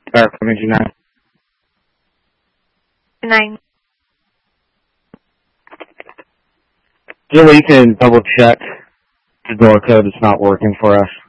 Information 9. 9. Joey, you can double check the door code. It's not working for us.